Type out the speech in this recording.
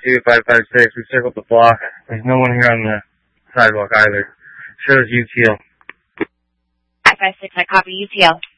552-556. We circled the block. There's no one here on the sidewalk either. Shows UTL. 556, I copy UTL.